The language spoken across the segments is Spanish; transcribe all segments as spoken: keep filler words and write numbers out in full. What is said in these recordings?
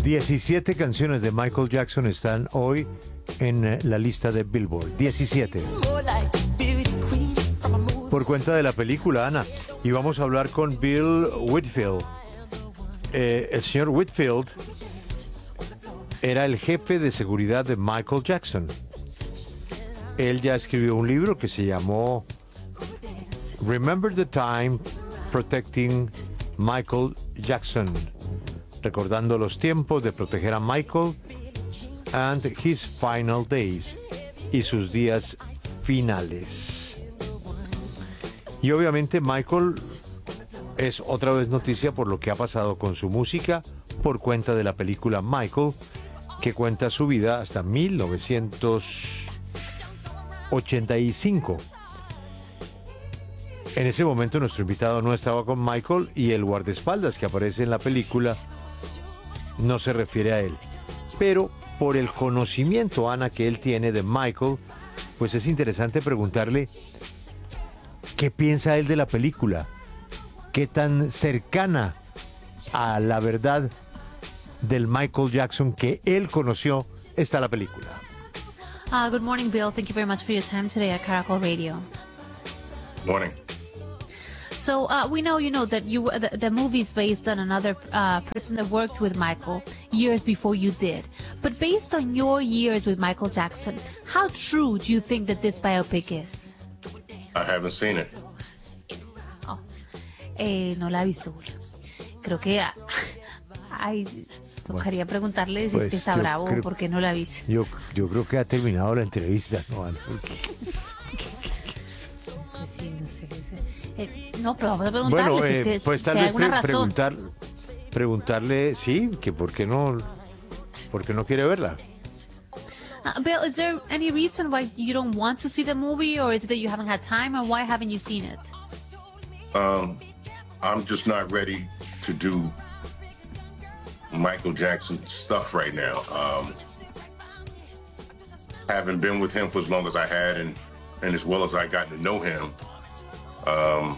diecisiete canciones de Michael Jackson están hoy en la lista de Billboard. diecisiete. Por cuenta de la película, Ana. Y vamos a hablar con Bill Whitfield. Eh, el señor Whitfield era el jefe de seguridad de Michael Jackson. Él ya escribió un libro que se llamó Remember the Time Protecting Michael Jackson, recordando los tiempos de proteger a Michael and his final days, y sus días finales. Y obviamente Michael es otra vez noticia por lo que ha pasado con su música por cuenta de la película Michael, que cuenta su vida hasta mil novecientos ochenta y cinco. En ese momento nuestro invitado no estaba con Michael y el guardaespaldas que aparece en la película no se refiere a él. Pero por el conocimiento, Ana, que él tiene de Michael, pues es interesante preguntarle qué piensa él de la película, qué tan cercana a la verdad del Michael Jackson que él conoció está la película. Uh, good morning, Bill. Thank you very much for your time today at Caracol Radio. Morning. So uh, we know, you know, that you the, the movie's based on another uh, person that worked with Michael years before you did. But based on your years with Michael Jackson, how true do you think that this biopic is? I haven't seen it. Oh, eh, no la ha visto. Creo que ah, ay, tocaría preguntarle si pues es que está bravo creo, o por qué no la ha visto. Yo, yo creo que ha terminado la entrevista, ¿no, Ana? Eh, no, pero vamos a preguntarle Bueno, si, eh, es que, pues si tal hay vez alguna pre razón. preguntar, preguntarle, sí, que por qué no, por qué no quiere verla. Uh, Bill, is there any reason why you don't want to see the movie, or is it that you haven't had time, or why haven't you seen it? Um, I'm just not ready to do Michael Jackson stuff right now. Um, haven't been with him for as long as I had, and, and as well as I got to know him. Um,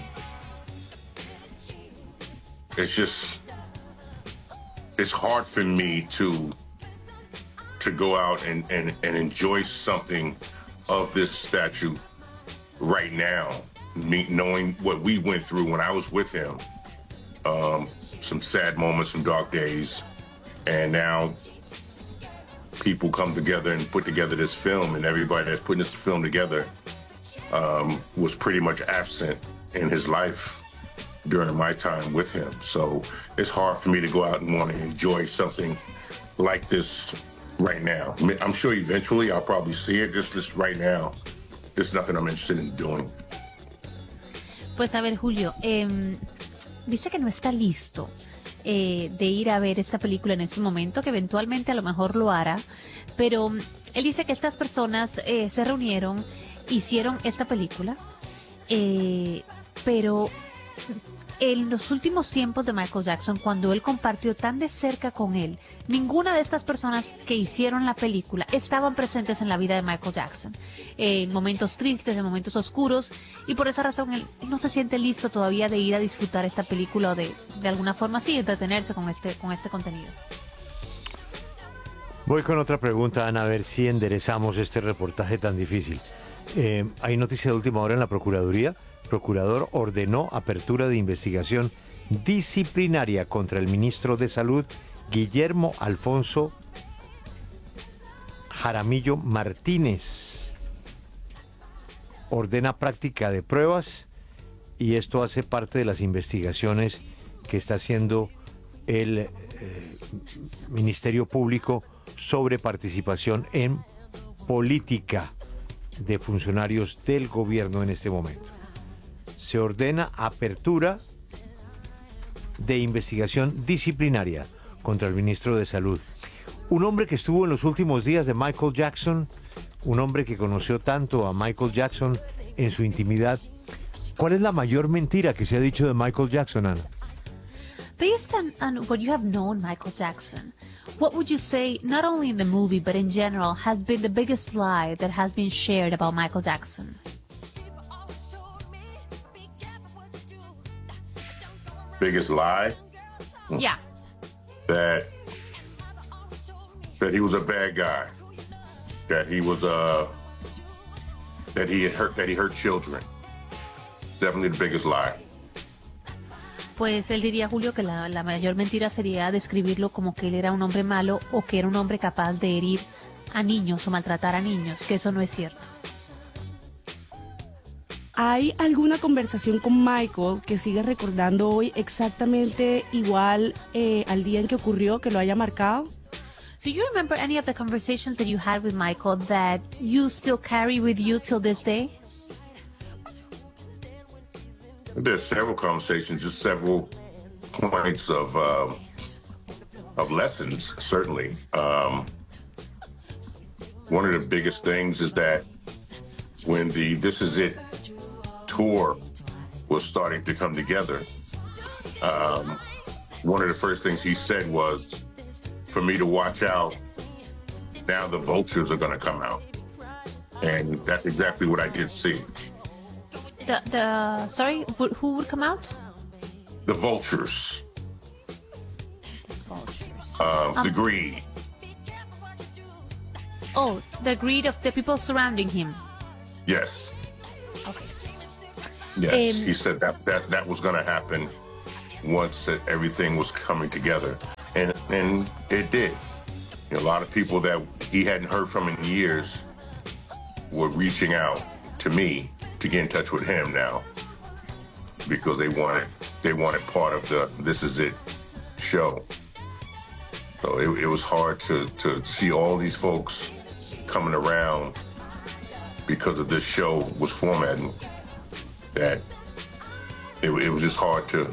it's just, it's hard for me to to go out and, and, and enjoy something of this statue right now, me knowing what we went through when I was with him. Um, some sad moments, some dark days, and now people come together and put together this film, and everybody that's putting this film together um, was pretty much absent in his life during my time with him. So it's hard for me to go out and want to enjoy something like this right now. I'm sure eventually I'll probably see it. Just, just right now, there's nothing I'm interested in doing. Pues a ver, Julio, eh, dice que no está listo eh, de ir a ver esta película en este momento, que eventualmente a lo mejor lo hará, pero él dice que estas personas eh, se reunieron, hicieron esta película, eh, pero en los últimos tiempos de Michael Jackson, cuando él compartió tan de cerca con él, ninguna de estas personas que hicieron la película estaban presentes en la vida de Michael Jackson, eh, en momentos tristes, en momentos oscuros, y por esa razón él, él no se siente listo todavía de ir a disfrutar esta película o de, de alguna forma así entretenerse con este, con este contenido. Voy con otra pregunta, Ana, a ver si enderezamos este reportaje tan difícil. Eh, hay noticia de última hora en la Procuraduría. Procurador ordenó apertura de investigación disciplinaria contra el ministro de Salud, Guillermo Alfonso Jaramillo Martínez. Ordena práctica de pruebas y esto hace parte de las investigaciones que está haciendo el eh, Ministerio Público sobre participación en política de funcionarios del gobierno en este momento. Se ordena apertura de investigación disciplinaria contra el ministro de Salud. Un hombre que estuvo en los últimos días de Michael Jackson, un hombre que conoció tanto a Michael Jackson en su intimidad. ¿Cuál es la mayor mentira que se ha dicho de Michael Jackson, Ana? Based on, on what you have known Michael Jackson, what would you say, not only in the movie, but in general, has been the biggest lie that has been shared about Michael Jackson? Biggest lie? Yeah. That that he was a bad guy, that he was uh, that he had hurt that he hurt children. Definitely the biggest lie. Pues él diría, Julio, que la, la mayor mentira sería describirlo como que él era un hombre malo o que era un hombre capaz de herir a niños o maltratar a niños, que eso no es cierto. ¿Hay alguna conversación con Michael que sigue recordando hoy exactamente igual eh, al día en que ocurrió, que lo haya marcado? Do you remember any of the conversations that you had with Michael that you still carry with you till this day? There's several conversations, just several points of um, of lessons, certainly. Um, one of the biggest things is that when the This Is It tour was starting to come together, um, one of the first things he said was for me to watch out. Now the vultures are going to come out. And that's exactly what I did see. The, the sorry, who would come out? The vultures. Vultures. Um, Um, the greed. Oh, the greed of the people surrounding him. Yes. Okay. Yes. Um, he said that that, that was going to happen once that everything was coming together. And and it did. You know, a lot of people that he hadn't heard from in years were reaching out to me to get in touch with him now because they wanted they wanted part of the This Is It show. So it, it was hard to, to see all these folks coming around because of this show was formatting that it, it was just hard to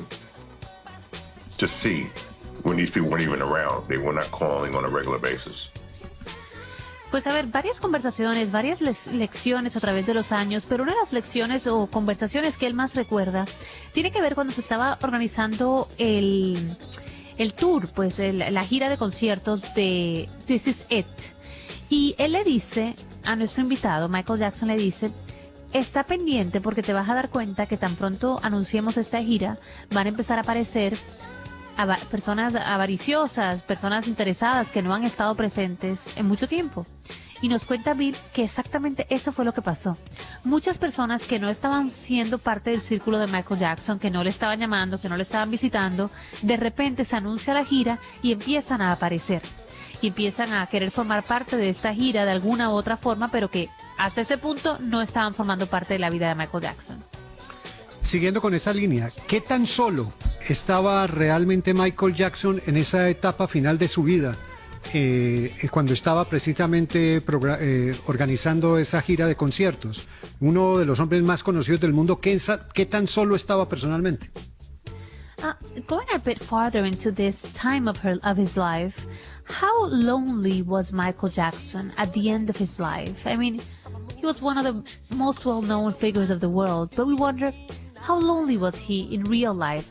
to see when these people weren't even around. They were not calling on a regular basis. Pues a ver, varias conversaciones, varias le lecciones a través de los años, pero una de las lecciones o conversaciones que él más recuerda tiene que ver cuando se estaba organizando el, el tour, pues el, la gira de conciertos de This Is It. Y él le dice a nuestro invitado, Michael Jackson le dice, está pendiente porque te vas a dar cuenta que tan pronto anunciemos esta gira, van a empezar a aparecer ava- personas avariciosas, personas interesadas que no han estado presentes en mucho tiempo. Y nos cuenta Bill que exactamente eso fue lo que pasó. Muchas personas que no estaban siendo parte del círculo de Michael Jackson, que no le estaban llamando, que no le estaban visitando, de repente se anuncia la gira y empiezan a aparecer. Y empiezan a querer formar parte de esta gira de alguna u otra forma, pero que hasta ese punto no estaban formando parte de la vida de Michael Jackson. Siguiendo con esa línea, ¿qué tan solo estaba realmente Michael Jackson en esa etapa final de su vida? Eh, cuando estaba precisamente eh, organizando esa gira de conciertos, uno de los hombres más conocidos del mundo, ¿qué, qué tan solo estaba personalmente? Uh, going a bit farther into this time of her of his life, how lonely was Michael Jackson at the end of his life? I mean, he was one of the most well-known figures of the world, but we wonder, how lonely was he in real life?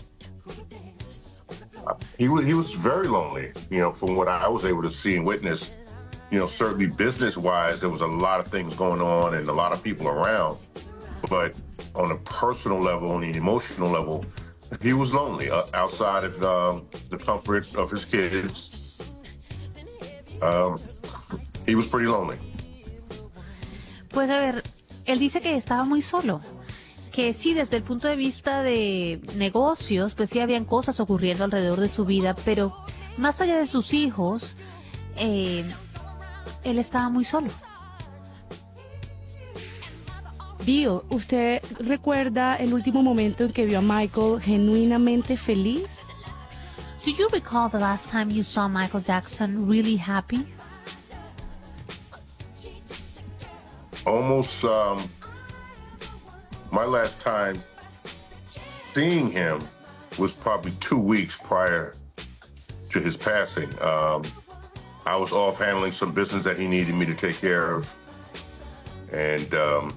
He was he was very lonely, you know, from what I was able to see and witness. You know, certainly business-wise, there was a lot of things going on and a lot of people around. But on a personal level, on the emotional level, he was lonely uh, outside of um, the comfort of his kids. Um, he was pretty lonely. Pues a ver, él dice que estaba muy solo. Que sí, desde el punto de vista de negocios, pues sí habían cosas ocurriendo alrededor de su vida, pero más allá de sus hijos, eh, él estaba muy solo. Bill, ¿usted recuerda el último momento en que vio a Michael genuinamente feliz? Do you recall the last time you saw Michael Jackson really happy? Almost, um, my last time seeing him was probably two weeks prior to his passing. Um, I was off handling some business that he needed me to take care of. And um,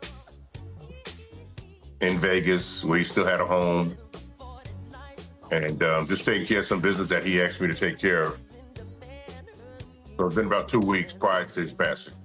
in Vegas, where he still had a home. And um, just taking care of some business that he asked me to take care of. So it's been about two weeks prior to his passing.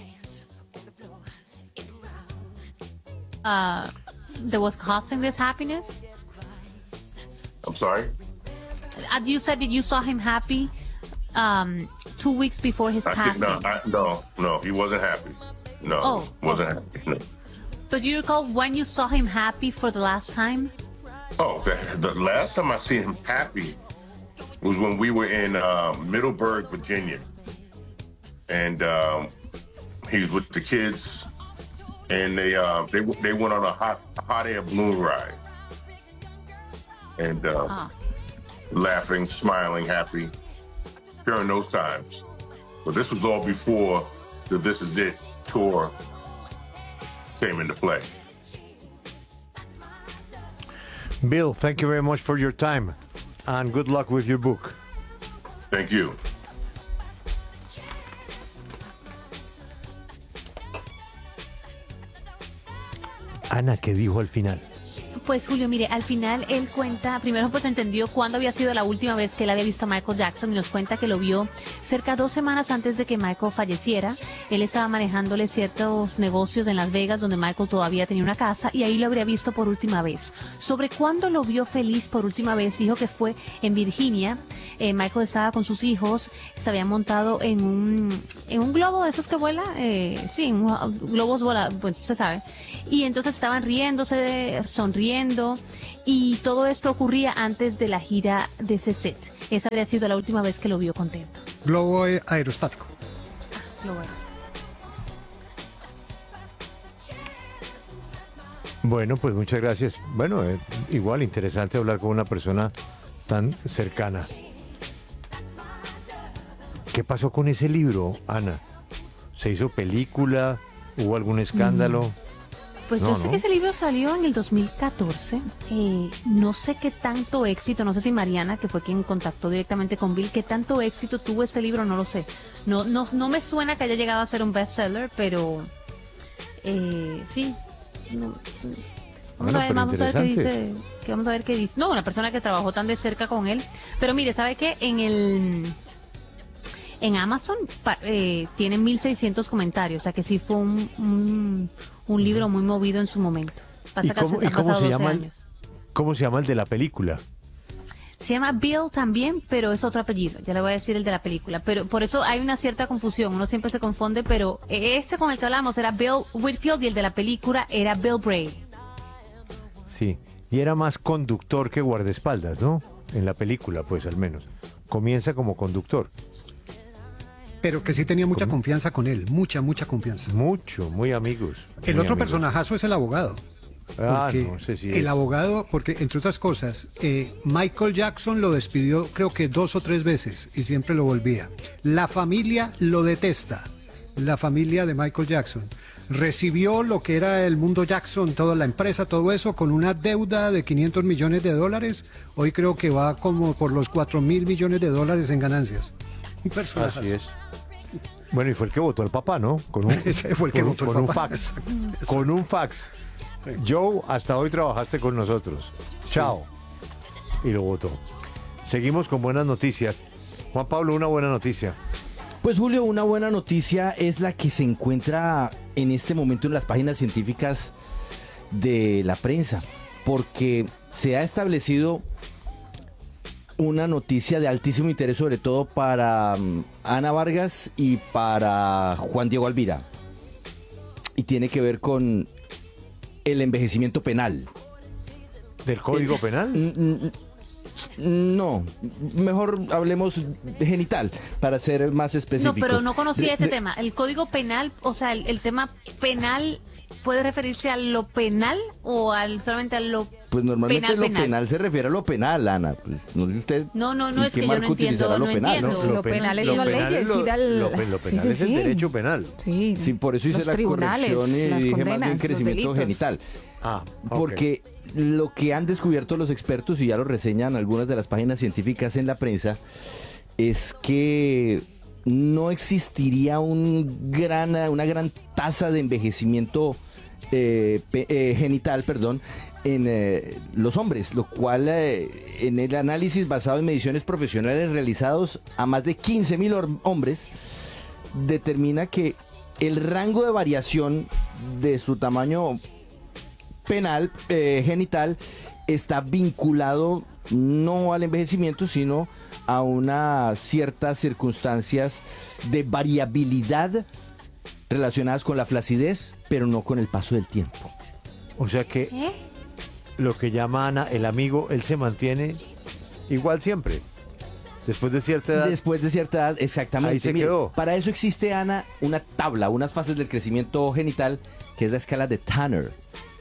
Uh, that was causing this happiness? I'm sorry? Uh, you said that you saw him happy um, two weeks before his I passing. think, no, I, no, no, he wasn't happy. No, Oh, wasn't okay. happy. No. But do you recall when you saw him happy for the last time? Oh, the, the last time I seen him happy was when we were in uh, Middleburg, Virginia, and um, he was with the kids, and they uh, they they went on a hot hot air balloon ride, and uh, Ah. laughing, smiling, happy during those times. But this was all before the This Is It tour came into play. Bill, thank you very much for your time and good luck with your book. Thank you. Ana, ¿qué dijo al final? Pues Julio, mire, al final él cuenta, primero pues entendió cuándo había sido la última vez que él había visto a Michael Jackson y nos cuenta que lo vio cerca de dos semanas antes de que Michael falleciera. Él estaba manejándole ciertos negocios en Las Vegas donde Michael todavía tenía una casa y ahí lo habría visto por última vez. Sobre cuándo lo vio feliz por última vez, dijo que fue en Virginia. Eh, Michael estaba con sus hijos, se habían montado en un, en un globo de esos que vuela, eh, sí, un, globos vola, pues se sabe. Y entonces estaban riéndose, sonriendo, y todo esto ocurría antes de la gira de ese set. Esa habría sido la última vez que lo vio contento. Globo eh, aerostático. Lo bueno. Bueno, pues muchas gracias. Bueno, eh, igual interesante hablar con una persona tan cercana. ¿Qué pasó con ese libro, Ana? ¿Se hizo película? ¿Hubo algún escándalo? Pues No, yo sé no. que ese libro salió en el dos mil catorce. Eh, no sé qué tanto éxito, no sé si Mariana, que fue quien contactó directamente con Bill, qué tanto éxito tuvo este libro, no lo sé. No, no, no me suena que haya llegado a ser un bestseller, pero eh, sí. No, vamos, Bueno, a ver, pero vamos a ver qué interesante. dice. Que vamos a ver qué dice. No, una persona que trabajó tan de cerca con él. Pero mire, ¿sabe qué? En el en Amazon pa- eh, tiene mil seiscientos comentarios, o sea que sí fue un, un, un libro muy movido en su momento. Pasa ¿Y que hace- cómo, y han cómo pasado se doce llama el, años. cómo se llama el de la película? Se llama Bill también, pero es otro apellido. Ya le voy a decir el de la película. Pero por eso hay una cierta confusión. Uno siempre se confunde, pero este con el que hablamos era Bill Whitfield y el de la película era Bill Bray. Sí. Y era más conductor que guardaespaldas, ¿no? En la película, pues al menos. Comienza como conductor. Pero que sí tenía mucha ¿Cómo? confianza con él, mucha, mucha confianza. Mucho, muy amigos. El muy otro amigos. personajazo es el abogado. Ah, Porque no sé si el es. abogado, porque entre otras cosas, eh, Michael Jackson lo despidió creo que dos o tres veces y siempre lo volvía. La familia lo detesta, la familia de Michael Jackson. Recibió lo que era el mundo Jackson, toda la empresa, todo eso, con una deuda de quinientos millones de dólares. Hoy creo que va como por los cuatro mil millones de dólares en ganancias. Un personaje. Así es. Bueno, y fue el que votó al papá, ¿no? Con un, Ese fue el que con un- votó el con un papá. fax. Exacto. Con un fax. Sí. Joe, hasta hoy trabajaste con nosotros. Chao. Y lo votó. Seguimos con buenas noticias. Juan Pablo, una buena noticia. Pues Julio, una buena noticia es la que se encuentra en este momento en las páginas científicas de la prensa, porque se ha establecido una noticia de altísimo interés, sobre todo para um, Ana Vargas y para Juan Diego Alvira, y tiene que ver con el envejecimiento penal. ¿Del Código Penal? N- n- No, mejor hablemos de genital para ser más No, específicos. pero no conocía De- ese de- tema. El código penal, o sea, el, el tema penal puede referirse a lo penal o al solamente a lo Pues normalmente penal, lo penal. penal. se refiere a lo penal, Ana. Pues, no sé usted. No, no, no, en es qué que yo no marco utilizará entiendo, lo no penal, entiendo. ¿no? Lo penal es lo una ley, penal es lo- ir al- Lo, pe- lo Sí, penal sí, es el sí. derecho penal. Sí, Sí, por eso hice los la tribunales, corrección y las dije más condenas, bien los crecimiento delitos. genital. Ah, ok. Porque lo que han descubierto los expertos, y ya lo reseñan algunas de las páginas científicas en la prensa, es que no existiría un gran, una gran tasa de envejecimiento eh, pe- eh, genital, perdón, en eh, los hombres, lo cual eh, en el análisis basado en mediciones profesionales realizados a más de quince mil hombres determina que el rango de variación de su tamaño penal, eh, genital, está vinculado no al envejecimiento, sino a unas ciertas circunstancias de variabilidad relacionadas con la flacidez, pero no con el paso del tiempo. O sea que ¿Qué? lo que llama Ana el amigo, él se mantiene igual siempre. Después de cierta edad. Después de cierta edad, exactamente. Ahí se Mire, quedó. para eso existe, Ana, una tabla, unas fases del crecimiento genital, que es la escala de Tanner.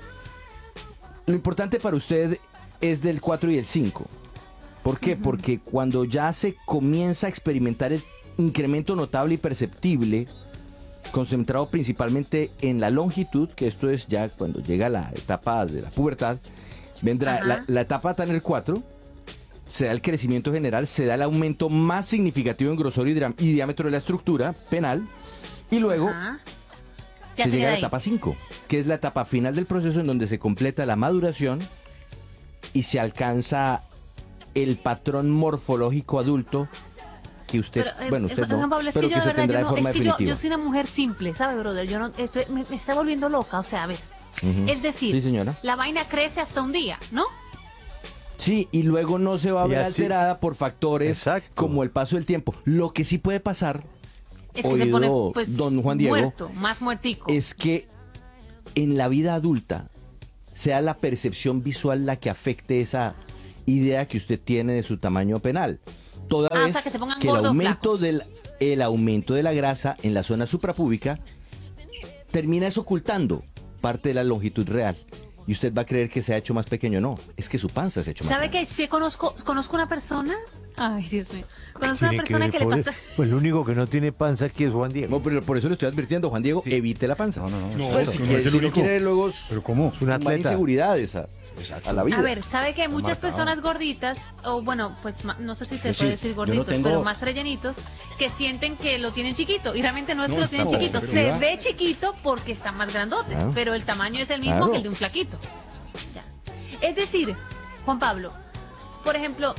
Lo importante para usted es del cuatro y el cinco. ¿Por qué? Porque cuando ya se comienza a experimentar el incremento notable y perceptible, concentrado principalmente en la longitud, que esto es ya cuando llega la etapa de la pubertad, vendrá la, la etapa Tanner cuatro, se da el crecimiento general, se da el aumento más significativo en grosor y, dra- y diámetro de la estructura penal, y luego Ajá. Ya se se llega a queda la ahí. etapa cinco, que es la etapa final del proceso en donde se completa la maduración y se alcanza el patrón morfológico adulto que usted, Pero, eh, bueno, usted Juan no, Pablo, es pero que que yo, se de verdad, tendrá yo de no- forma es que yo, definitiva. yo soy una mujer simple, ¿sabe, brother? Yo no, estoy- me, me está volviendo loca, o sea, a ver. Ujú. Es decir, Sí, señora. la vaina crece hasta un día, ¿no? Sí, y luego no se va a Y ver así- alterada por factores Exacto. como el paso del tiempo. Lo que sí puede pasar, Es que se oído pone, pues, don Juan Diego, muerto, más muertico. es que en la vida adulta sea la percepción visual la que afecte esa idea que usted tiene de su tamaño penal. Toda Ah, o vez sea, que se pongan el gordos, aumento flacos. del el aumento de la grasa en la zona suprapúbica termina es ocultando parte de la longitud real. Y usted va a creer que se ha hecho más pequeño. No, es que su panza se ha hecho más ¿Sabe grande. que sí conozco, conozco una persona? Ay, Dios mío. Conozco una Tiene persona ver, que, le pobre- pasa... Pues el único que no tiene panza aquí es Juan Diego. No, pero por eso le estoy advirtiendo, Juan Diego, evite la panza. No, no, no. Pues, Pero si no quiere- es el si no único. quiere luego ¿Pero cómo? Es un sumar atleta. inseguridades a, a la vida. A ver, ¿sabe que hay muchas marcado. personas gorditas, o bueno, pues ma- no sé si se Yo sí, puede decir yo no gorditos, tengo- pero más rellenitos, que sienten que lo tienen chiquito? Y realmente no es que No, lo tienen tampoco, chiquito, pero se ya. ve chiquito porque están más grandotes, Claro. pero el tamaño es el mismo Claro. que el de un flaquito. Ya. Es decir, Juan Pablo, por ejemplo,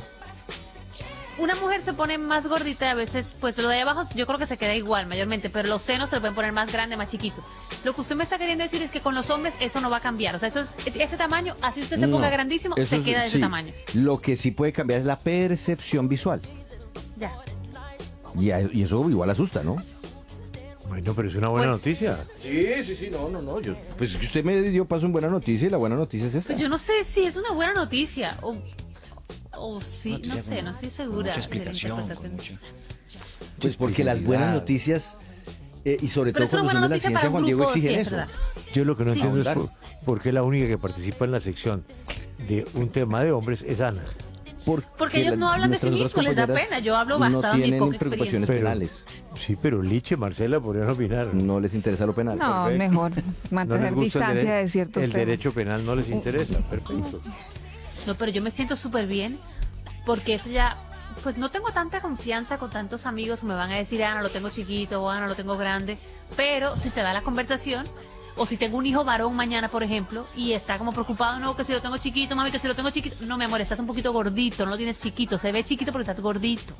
una mujer se pone más gordita y a veces, pues lo de ahí abajo yo creo que se queda igual mayormente, pero los senos se le pueden poner más grandes, más chiquitos. Lo que usted me está queriendo decir es que con los hombres eso no va a cambiar. O sea, eso es, ese tamaño, así usted se ponga No, grandísimo, eso se es- queda de ese sí. tamaño. Lo que sí puede cambiar es la percepción visual. Ya. Y, a- y eso igual asusta, ¿no? Bueno, pero es una buena Pues- noticia. Sí, sí, sí, no, no, no. Yo, pues usted me dio paso en buena noticia y la buena noticia es esta. Pues yo no sé si es una buena noticia o, o sí, no Noticia sé, con- no estoy con segura. mucha de la explicación, con interpretación. mucha- Pues porque las buenas noticias, eh, y sobre Pero todo es una cuando buena son de la noticia para ciencia, un Juan Diego, grupo, exigen sí, es eso. verdad. Yo lo que no Sí. entiendo Claro. es por, por qué la única que participa en la sección de un tema de hombres es Ana. Porque ellos no hablan de sí nuestras otras mismos, les da compañeras pena. Yo hablo no basado en mi tienen poca preocupaciones experiencia. Pero- penales. Sí, pero Liche, Marcela podrían opinar. No les interesa lo penal. No, Perfecto. mejor No mantener les gusta el distancia dere- de ciertos El temas. derecho penal no les interesa. Perfecto. No, pero yo me siento súper bien porque eso ya, pues no tengo tanta confianza con tantos amigos que me van a decir, Ana, lo tengo chiquito o Ana, lo tengo grande, pero si se da la conversación, o si tengo un hijo varón mañana, por ejemplo, y está como preocupado, no, que si lo tengo chiquito, mami, que si lo tengo chiquito, no, mi amor, estás un poquito gordito, no lo tienes chiquito, se ve chiquito porque estás gordito.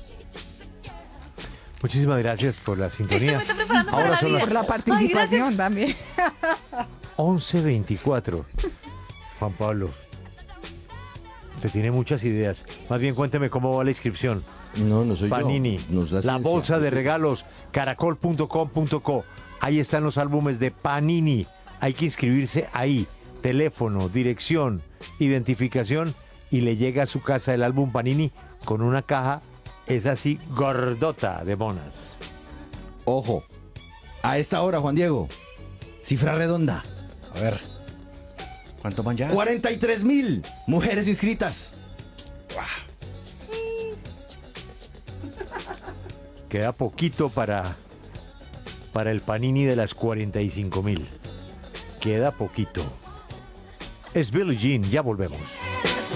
Muchísimas gracias por la sintonía. Me está preparando para Ahora la son vida. las Por la Ay, participación también. once veinticuatro. Juan Pablo, se tiene muchas ideas. Más bien cuénteme cómo va la inscripción. No, no soy Panini, yo. Nos da la ciencia. bolsa de regalos, caracol punto com punto co. Ahí están los álbumes de Panini. Hay que inscribirse ahí. Teléfono, dirección, identificación y le llega a su casa el álbum Panini con una caja, es así, gordota de monas. Ojo, a esta hora, Juan Diego, cifra redonda, A ver. ¿Cuántos van ya? cuarenta y tres mil mujeres inscritas. Queda poquito para, para el Panini de las cuarenta y cinco mil. Queda poquito. Es Billie Jean, ya volvemos.